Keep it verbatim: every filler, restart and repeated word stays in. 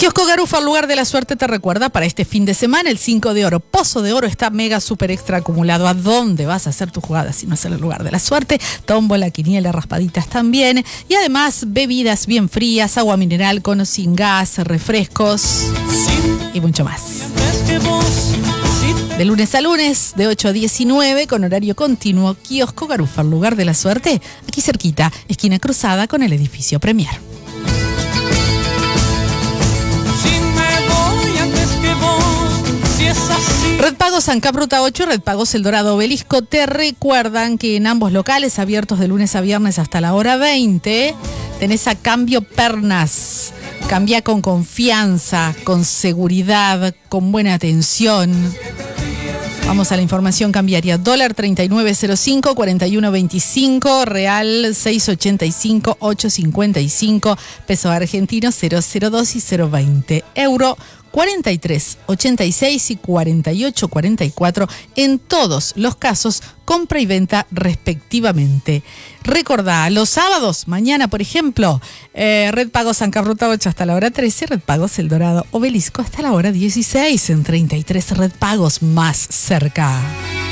Kiosco Garufa, el lugar de la suerte, te recuerda para este fin de semana el cinco de oro. Pozo de oro está mega super extra acumulado. ¿A dónde vas a hacer tu jugada si no es en el lugar de la suerte? Tómbola, quiniela, raspaditas también. Y además bebidas bien frías, agua mineral con o sin gas, refrescos y mucho más. De lunes a lunes, de ocho a diecinueve, con horario continuo. Kiosco Garufa, el lugar de la suerte, aquí cerquita, esquina cruzada con el edificio Premier. Red Pagos ANCAP Ruta ocho y Red Pagos El Dorado Obelisco te recuerdan que en ambos locales, abiertos de lunes a viernes hasta la hora veinte, tenés a cambio pernas. Cambia con confianza, con seguridad, con buena atención. Vamos a la información cambiaria. Dólar treinta y nueve cero cinco, cuarenta y uno veinticinco. Real seis ochenta y cinco, ocho cincuenta y cinco. Peso argentino cero cero dos y cero veinte. Euro cuarenta y tres ochenta y seis y cuarenta y ocho cuarenta y cuatro. En todos los casos, compra y venta respectivamente. Recordá, los sábados, mañana por ejemplo, eh, Red Pagos ANCAP Ruta ocho hasta la hora trece, Red Pagos El Dorado Obelisco hasta la hora dieciséis, en treinta y tres Red Pagos más cerca.